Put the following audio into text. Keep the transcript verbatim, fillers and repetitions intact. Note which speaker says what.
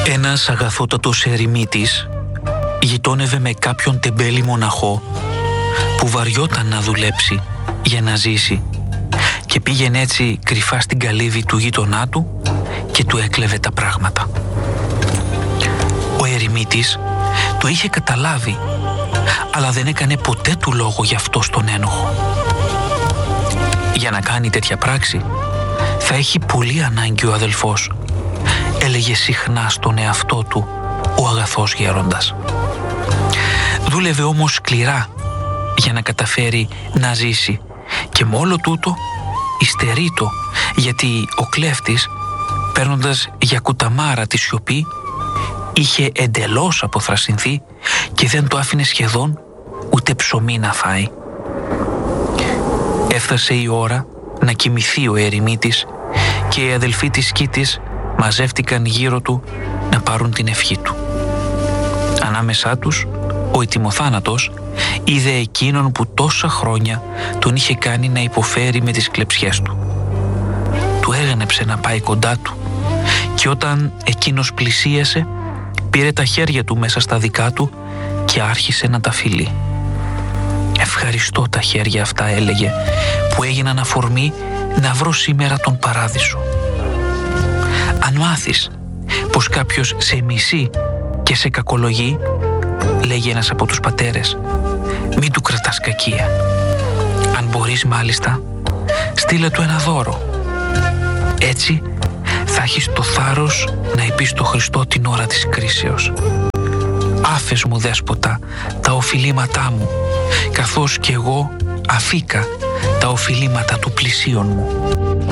Speaker 1: Ένας αγαθότατος ερημίτης γειτόνευε με κάποιον τεμπέλη μοναχό που βαριόταν να δουλέψει για να ζήσει και πήγαινε έτσι κρυφά στην καλύβη του γείτονά του και του έκλεβε τα πράγματα. Ο ερημίτης το είχε καταλάβει, αλλά δεν έκανε ποτέ του λόγο γι' αυτό στον ένοχο. Για να κάνει τέτοια πράξη θα έχει πολύ ανάγκη ο αδελφός, έλεγε συχνά στον εαυτό του ο αγαθός γέροντας. Δούλευε όμως σκληρά για να καταφέρει να ζήσει και με όλο τούτο υστερείτο, γιατί ο κλέφτης, παίρνοντας για κουταμάρα τη σιωπή, είχε εντελώς αποθρασινθεί και δεν το άφηνε σχεδόν ούτε ψωμί να φάει. Έφτασε η ώρα να κοιμηθεί ο ερημίτης και οι αδελφοί της Κίτης μαζεύτηκαν γύρω του να πάρουν την ευχή του. Ανάμεσά τους ο ετοιμοθάνατος είδε εκείνον που τόσα χρόνια τον είχε κάνει να υποφέρει με τις κλεψιές του. Του έγνεψε να πάει κοντά του και όταν εκείνος πλησίασε πήρε τα χέρια του μέσα στα δικά του και άρχισε να τα φιλεί. «Ευχαριστώ τα χέρια αυτά», έλεγε, «που έγιναν αφορμή να βρω σήμερα τον παράδεισο. Αν μάθεις πως κάποιος σε μισεί και σε κακολογεί», λέγει ένας από τους πατέρες, «μην του κρατάς κακία. Αν μπορείς μάλιστα, στείλε του ένα δώρο. Έτσι θα έχεις το θάρρος να είπεις στο Χριστό την ώρα της κρίσεως. Άφες μου, Δέσποτα, τα οφειλήματά μου, καθώς κι εγώ αφήκα τα οφειλήματα του πλησίον μου».